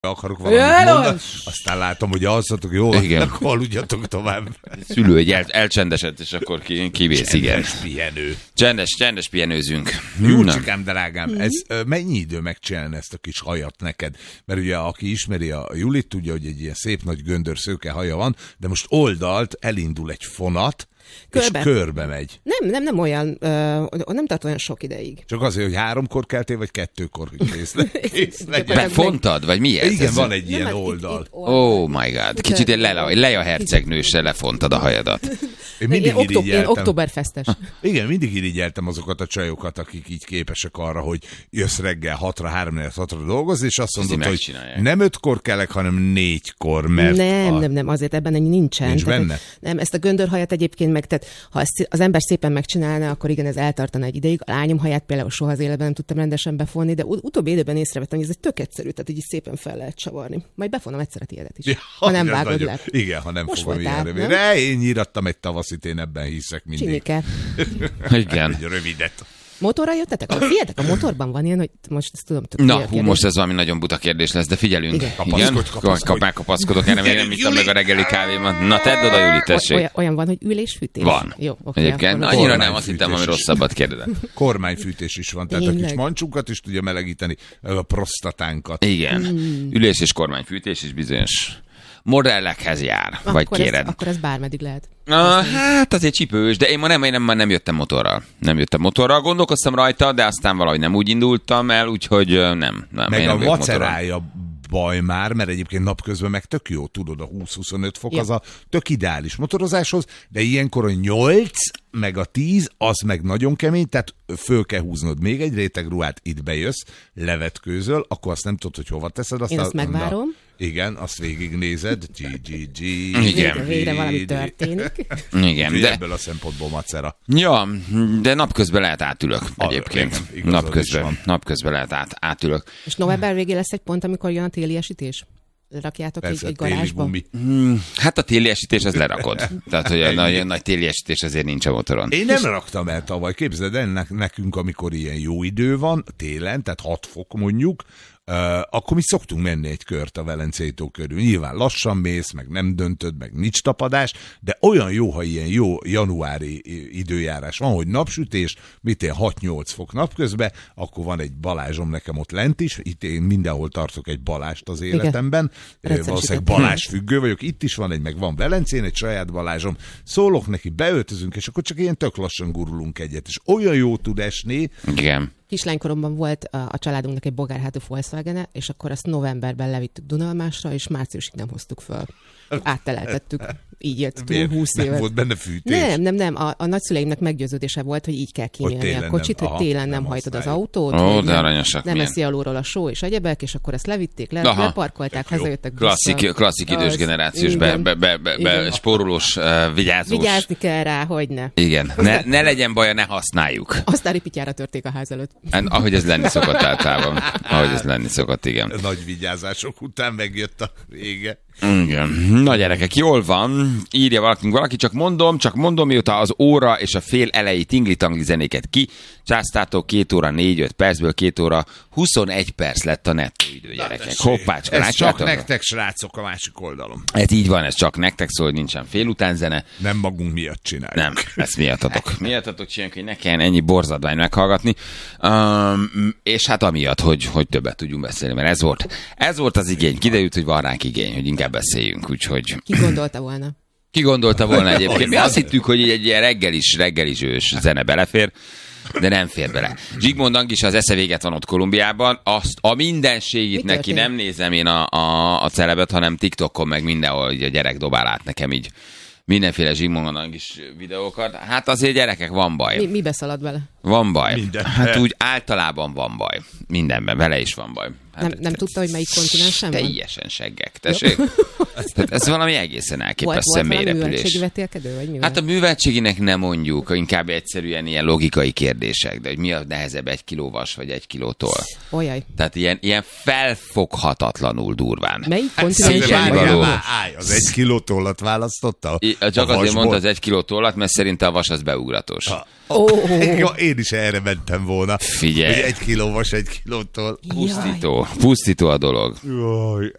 akarok valamit mondani, aztán látom, hogy alszatok, jó, akkor aludjatok tovább. Szülő egy elcsendesedett, és akkor kivész, igen. Pihenő. Csendes pihenőzünk. Júlcsikám, drágám, ez mennyi idő megcsinálni ezt a kis hajat neked? Mert ugye, aki ismeri a Julit, tudja, hogy egy ilyen szép nagy göndör szőke haja van, de most oldalt elindul egy fonat, és körbe megy. Nem olyan, nem tart olyan sok ideig. Csak azért, hogy 3-kor keltél, vagy 2-kor kész legyen. Befontad, vagy mi ez? Igen, van egy ilyen oldal. Oh my god. Kicsit Leia hercegnősre lefontad a hajadat. Én októberfestes. Igen, mindig irigyeltem azokat a csajokat, akik így képesek arra, hogy jössz reggel 6-ra dolgozni, és azt mondod, hogy nem 5-kor kelek, hanem 4-kor, mert... Nem, azért ebben nincsen. Nincs benne? Nem, ezt a göndörhajat egyébként tehát ha ezt az ember szépen megcsinálna, akkor igen, ez eltartana egy ideig. A lányom haját például soha az életben nem tudtam rendesen befonni, de utóbbi időben észrevettem, hogy ez egy tök egyszerű, tehát így szépen fel lehet csavarni. Majd befonom egyszer a tiédet is. Ha nem vágod le. Igen, ha nem fogom ilyen rövidre. Én nyírattam egy tavaszit, én ebben hiszek mindig. Csinyike. Igen. Egy rövidet. Motorral jöttetek? Figyeljetek, a motorban van ilyen, hogy most ezt tudom. Most ez valami nagyon buta kérdés lesz, de figyelünk. Igen? Megkapaszkodok, erre még nem ittam meg a reggeli kávémat. Na tedd oda, Juli, tessék. Olyan van, hogy ülésfűtés? Van. Jó, okay, egyébként annyira nem, azt hittem, ami rosszabbat kérdezem. Kormányfűtés is van, tehát a kis mancsunkat is tudja melegíteni, a prostatánkat. Igen. Ülés és kormányfűtés is bizonyos modellekhez jár, vagy kéred. Akkor ez bármeddig lehet. Hát azért csipős, de én ma nem jöttem motorral. Gondolkoztam rajta, de aztán valahogy nem úgy indultam el, úgyhogy nem. Meg a macerája baj már, mert egyébként napközben meg tök jó, tudod, a 20-25 fok az a tök ideális motorozáshoz, de ilyenkor a 8 meg a 10, az meg nagyon kemény, tehát föl kell húznod még egy réteg ruhát, itt bejössz, levetkőzöl, akkor azt nem tudod, hogy hova teszed. Én azt megvárom. Igen, azt végignézed. Igen. Végre valami történik. Igen, de ebből a szempontból macera. Ja, de napközben lehet átülök egyébként. Napközben lehet átülök. És november végén lesz egy pont, amikor jön a téli esítés? Rakjátok egy garázsba? Hát a téli esítés, az lerakod. Tehát, hogy a nagy téli esítés azért nincs a motoron. Én nem raktam el tavaly. Képzeld el, nekünk, amikor ilyen jó idő van, télen, tehát 6 fok mondjuk, akkor mi szoktunk menni egy kört a Velencei tó körül. Nyilván lassan mész, meg nem döntöd, meg nincs tapadás, de olyan jó, ha ilyen jó januári időjárás van, hogy napsütés, 6-8 fok napközben, akkor van egy Balázsom nekem ott lent is, itt én mindenhol tartok egy Balást az életemben, valószínűleg Balázs függő vagyok, itt is van egy, meg van Velencén egy saját Balázsom, szólok neki, beöltözünk, és akkor csak ilyen tök lassan gurulunk egyet, és olyan jó tud esni. Igen. Kislánykoromban volt a családunknak egy bogárhátú Volkswagen-e, és akkor azt novemberben levittük Dunalmásra, és márciusig nem hoztuk föl. Átteleltettük. Így jött túl 20 évet. Nem volt benne fűtés? Nem. A nagyszüleimnek meggyőződése volt, hogy így kell kímélni a kocsit, hogy télen nem hajtod az autót. Ó, de aranyosak. Nem eszi alulról a só és egyebek, és akkor ezt levitték, leparkolták, hazajöttek. Klasszik idős generációs, spórolós, vigyázós. Vigyázni kell rá, hogyne. Igen. Ne legyen baja, ne használjuk. Aztán ripityára törték a ház előtt. Ahogy ez lenni szokott általában. Igen. Nagy vigyázások után megjött a vége. Igen. Na gyerekek, jól van. Írja valaki, csak mondom, mióta az óra és a fél elejé tingli-tangli zenéket csáztátok 2 óra 4-5 percből 2 óra 21 perc lett a nettó idő, gyerekek. Hoppácska, ez csak nektek, srácok, a másik oldalon. Ez így van, ez csak nektek szól, hogy nincsen félután zene. Nem magunk miatt csináljuk. Nem, ezt miattatok csináljuk, hogy ne kelljen ennyi borzadvány meghallgatni. És hát amiatt, hogy többet tudjunk beszélni, mert ez volt az igény. Kiderült, hogy van ránk igény, hogy inkább beszéljünk, úgyhogy... Ki gondolta volna egyébként? Mi azt hittük, hogy egy ilyen reggelis ős zene belefér, de nem fér bele. Zsigmond Angis az esze véget van ott Kolumbiában, azt a mindenségét neki nem nézem én a celebet, hanem TikTokon meg mindenhol, hogy a gyerek dobál át nekem így mindenféle Zsigmond Angis videókat. Hát azért gyerekek, van baj. Mi beszalad vele? Van baj. Mindenben. Hát úgy általában van baj. Mindenben, vele is van baj. Hát, nem tudta, hogy melyik kontinensen van? Teljesen seggek, tessék. Ez valami egészen elképesztően mélyrepülés. Volt műveltségi vetélkedő, vagy mi? Hát a műveltséginek nem mondjuk, inkább egyszerűen ilyen logikai kérdések, de hogy mi a nehezebb 1 kiló vas, vagy 1 kiló toll. Olyaj. Tehát ilyen felfoghatatlanul durván. Melyik kontinensen van? Az 1 kiló tollat választotta? Csak azért mondta az 1 kiló tollat, mert szerinte a vas az beugratos. Én én is erre mentem volna. Figyelj. Hogy 1 kiló vas 1 kilótól. Pusztító a dolog. Jaj,